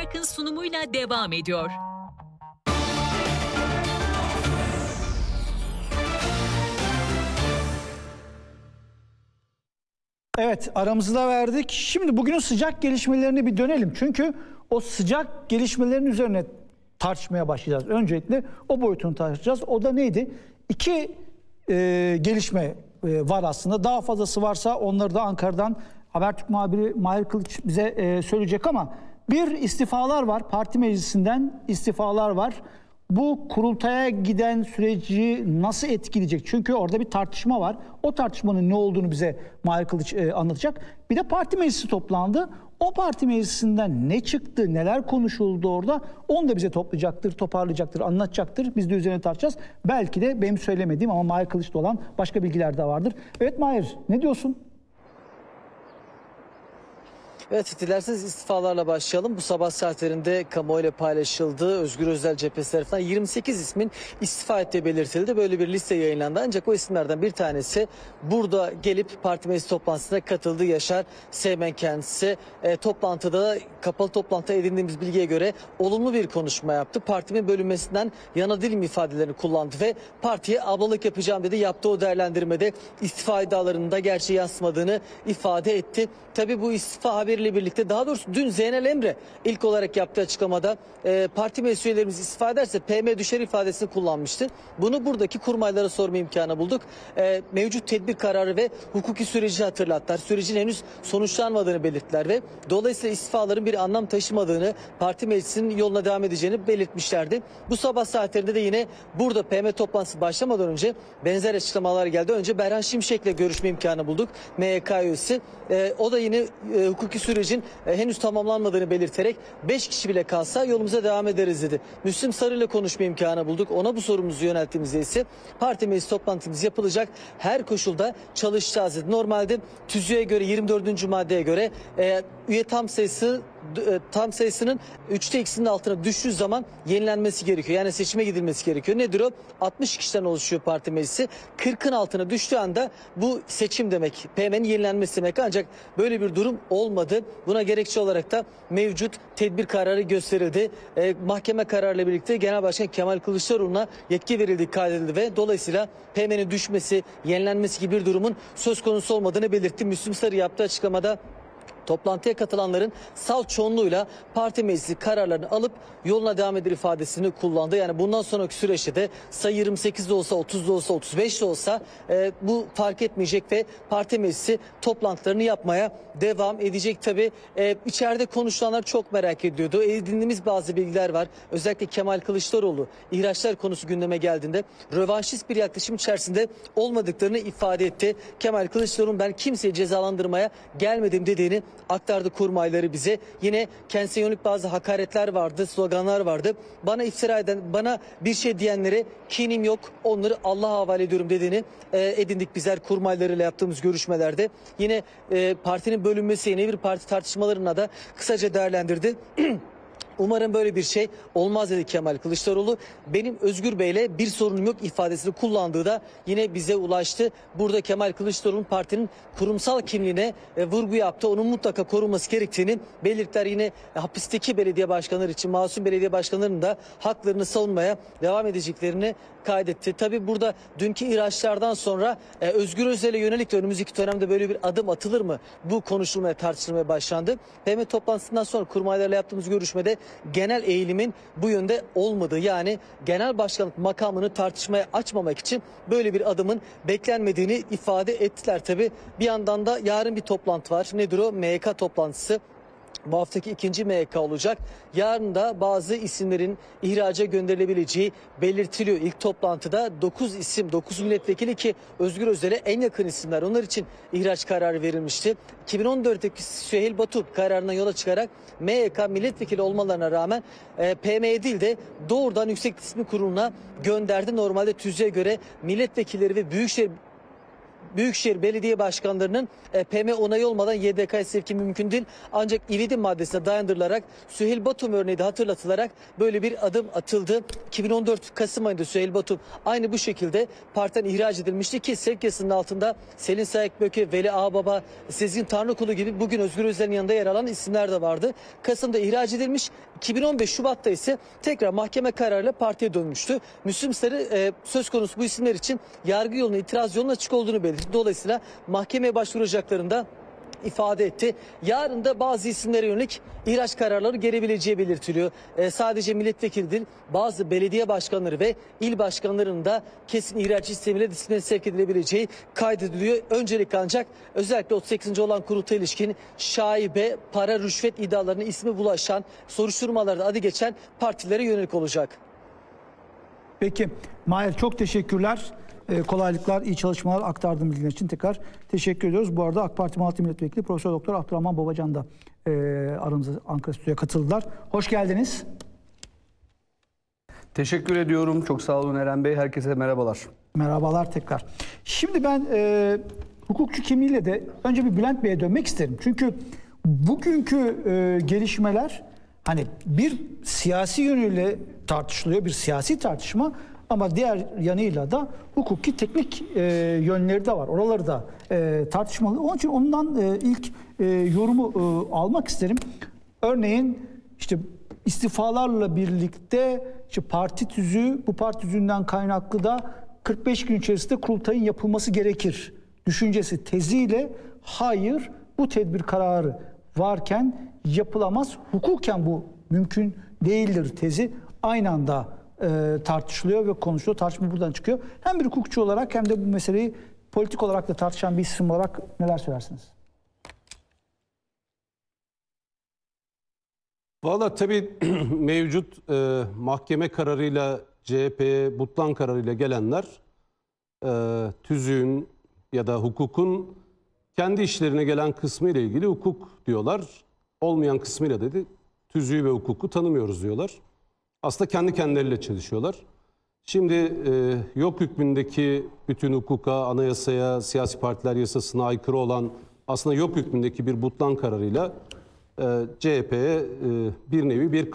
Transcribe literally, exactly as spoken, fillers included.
Berk'ın sunumuyla devam ediyor. Evet, aramızda verdik. Şimdi bugünün sıcak gelişmelerini bir dönelim. Çünkü o sıcak gelişmelerin üzerine tartışmaya başlayacağız. Öncelikle o boyutunu tartışacağız. O da neydi? İki e, gelişme e, var aslında. Daha fazlası varsa onları da Ankara'dan Habertürk muhabiri Mahir Kılıç bize e, söyleyecek ama bir istifalar var. Parti meclisinden istifalar var. Bu kurultaya giden süreci nasıl etkileyecek? Çünkü orada bir tartışma var. O tartışmanın ne olduğunu bize Mahir Kılıç e, anlatacak. Bir de parti meclisi toplandı. O parti meclisinden ne çıktı, neler konuşuldu orada onu da bize toplayacaktır, toparlayacaktır, anlatacaktır. Biz de üzerine tartışacağız. Belki de benim söylemediğim ama Mahir Kılıç'ta olan başka bilgiler de vardır. Evet Mahir, ne diyorsun? Evet, dilerseniz istifalarla başlayalım. Bu sabah saatlerinde kamuoyuyla paylaşıldı. Özgür Özel cephesi tarafından yirmi sekiz ismin istifa ettiği belirtildi. Böyle bir liste yayınlandı. Ancak o isimlerden bir tanesi burada gelip parti meclis toplantısına katıldı. Yaşar Seymen kendisi. E, toplantıda, kapalı toplantıda edindiğimiz bilgiye göre olumlu bir konuşma yaptı. Partimin bölünmesinden yana değilim ifadelerini kullandı ve partiye ablalık yapacağım dedi. Yaptığı o değerlendirmede istifa iddialarının da gerçeği yansımadığını ifade etti. Tabii bu istifa haberiyle birlikte, daha doğrusu dün Zeynel Emre ilk olarak yaptığı açıklamada e, parti meclis üyelerimiz istifa ederse P M düşer ifadesini kullanmıştı. Bunu buradaki kurmaylara sorma imkanı bulduk. E, mevcut tedbir kararı ve hukuki süreci hatırlattılar. Sürecin henüz sonuçlanmadığını belirttiler ve dolayısıyla istifaların bir anlam taşımadığını, parti meclisinin yoluna devam edeceğini belirtmişlerdi. Bu sabah saatlerinde de yine burada P M toplantısı başlamadan önce benzer açıklamalar geldi. Önce Berhan Şimşek'le görüşme imkanı bulduk. M Y K üyesi. E, o da yine e, hukuki sürecin e, henüz tamamlanmadığını belirterek beş kişi bile kalsa yolumuza devam ederiz dedi. Müslüm Sarı ile konuşma imkanı bulduk. Ona bu sorumuzu yönelttiğimizde ise parti meclis toplantımız yapılacak. Her koşulda çalışacağız dedi. Normalde tüzüğe göre, yirmi dördüncü maddeye göre e, üye tam sayısı tam sayısının üçte ikisinin altına düştüğü zaman yenilenmesi gerekiyor. Yani seçime gidilmesi gerekiyor. Nedir o? altmış kişiden oluşuyor parti meclisi. kırkın altına düştüğü anda bu seçim demek. P M'nin yenilenmesi demek. Ancak böyle bir durum olmadı. Buna gerekçe olarak da mevcut tedbir kararı gösterildi. Eh, mahkeme kararıyla birlikte Genel Başkan Kemal Kılıçdaroğlu'na yetki verildiği kaydedildi ve dolayısıyla P M'nin düşmesi, yenilenmesi gibi bir durumun söz konusu olmadığını belirtti. Müslüm Sarı yaptığı açıklamada toplantıya katılanların salt çoğunluğuyla parti meclisi kararlarını alıp yoluna devam eder ifadesini kullandı. Yani bundan sonraki süreçte de sayı yirmi sekizde olsa, otuzda olsa, otuz beşte olsa e, bu fark etmeyecek ve parti meclisi toplantılarını yapmaya devam edecek. Tabii e, içeride konuşulanlar çok merak ediyordu. Edindiğimiz bazı bilgiler var. Özellikle Kemal Kılıçdaroğlu ihraçlar konusu gündeme geldiğinde rövanşist bir yaklaşım içerisinde olmadıklarını ifade etti. Kemal Kılıçdaroğlu ben kimseyi cezalandırmaya gelmedim dediğini aktardı kurmayları bize. Yine kendisine yönelik bazı hakaretler vardı, sloganlar vardı. Bana iftira eden, bana bir şey diyenlere kinim yok, onları Allah'a havale ediyorum dediğini e, edindik bizler kurmaylarıyla yaptığımız görüşmelerde. Yine e, partinin bölünmesi, yeni bir parti tartışmalarına da kısaca değerlendirdi. Umarım böyle bir şey olmaz dedi Kemal Kılıçdaroğlu. Benim Özgür Bey'le bir sorunum yok ifadesini kullandığı da yine bize ulaştı. Burada Kemal Kılıçdaroğlu'nun partinin kurumsal kimliğine e, vurgu yaptı. Onun mutlaka korunması gerektiğini belirttiler. Yine e, hapisteki belediye başkanları için masum belediye başkanlarının da haklarını savunmaya devam edeceklerini kaydetti. Tabii burada dünkü ihraçlardan sonra e, Özgür Özel'e yönelik de önümüzdeki dönemde böyle bir adım atılır mı? Bu konuşulmaya, tartışılmaya başlandı. P M toplantısından sonra kurmaylarla yaptığımız görüşmede genel eğilimin bu yönde olmadığı, yani genel başkanlık makamını tartışmaya açmamak için böyle bir adımın beklenmediğini ifade ettiler. Tabii bir yandan da yarın bir toplantı var. Nedir o? M Y K toplantısı. Bu haftaki ikinci M Y K olacak. Yarın da bazı isimlerin ihraca gönderilebileceği belirtiliyor. İlk toplantıda dokuz isim, dokuz milletvekili ki Özgür Özel'e en yakın isimler. Onlar için ihraç kararı verilmişti. iki bin on dörtteki Süheyl Batu kararından yola çıkarak M Y K milletvekili olmalarına rağmen e, P M'ye değil de doğrudan Yüksek Disiplin Kurulu'na gönderdi. Normalde tüzüğe göre milletvekilleri ve büyükşehir Büyükşehir Belediye Başkanlarının e, P M onayı olmadan Y D K'ya sevki mümkün değil. Ancak ivedi maddesine dayandırılarak Süheyl Batum örneği de hatırlatılarak böyle bir adım atıldı. iki bin on dört Kasım ayında Süheyl Batum aynı bu şekilde partiden ihraç edilmişti ki sevk yasasının altında Selin Sayıkböke, Veli Ağbaba, Sezgin Tanrıkulu gibi bugün Özgür Özel'in yanında yer alan isimler de vardı. Kasım'da ihraç edilmiş. iki bin on beş Şubat'ta ise tekrar mahkeme kararıyla partiye dönmüştü. Müslüm Sarı e, söz konusu bu isimler için yargı yoluna, itiraz yoluna açık olduğunu belirtti. Dolayısıyla mahkemeye başvuracaklarında ifade etti. Yarın da bazı isimlere yönelik ihraç kararları gelebileceği belirtiliyor. E, sadece milletvekili değil, bazı belediye başkanları ve il başkanlarının da kesin ihraç sistemiyle disipline sevk edilebileceği kaydediliyor. Öncelikle ancak özellikle otuz sekizinci olan kurultaya ilişkin şaibe, para, rüşvet iddialarına ismi bulaşan, soruşturmalarda adı geçen partilere yönelik olacak. Peki Mahir, çok teşekkürler. Ee, kolaylıklar, iyi çalışmalar aktardığım bilgiler için tekrar teşekkür ediyoruz. Bu arada AK Parti Malatya Milletvekili Profesör Doktor Abdurrahman Babacan da e, aramıza Ankara Stüdyo'ya katıldılar. Hoş geldiniz. Teşekkür ediyorum. Çok sağ olun Eren Bey. Herkese merhabalar. Merhabalar tekrar. Şimdi ben e, hukukçu kimliğiyle de önce bir Bülent Bey'e dönmek isterim. Çünkü bugünkü e, gelişmeler hani bir siyasi yönüyle tartışılıyor, bir siyasi tartışma. Ama diğer yanıyla da hukuki teknik e, yönleri de var. Oraları da e, tartışmalı. Onun için ondan e, ilk e, yorumu e, almak isterim. Örneğin işte istifalarla birlikte işte parti tüzüğü, bu parti tüzüğünden kaynaklı da kırk beş gün içerisinde kurultayın yapılması gerekir düşüncesi teziyle hayır, bu tedbir kararı varken yapılamaz. Hukuken bu mümkün değildir tezi aynı anda E, tartışılıyor ve konuşuluyor. Tartışma buradan çıkıyor. Hem bir hukukçu olarak hem de bu meseleyi politik olarak da tartışan bir isim olarak neler söylersiniz? Valla tabii mevcut e, mahkeme kararıyla C H P'ye butlan kararıyla gelenler e, tüzüğün ya da hukukun kendi işlerine gelen kısmı ile ilgili hukuk diyorlar. Olmayan kısmıyla dedi tüzüğü ve hukuku tanımıyoruz diyorlar. Aslında kendi kendileriyle çelişiyorlar. Şimdi e, yok hükmündeki bütün hukuka, anayasaya, siyasi partiler yasasına aykırı olan aslında yok hükmündeki bir butlan kararıyla e, C H P'ye e, bir nevi bir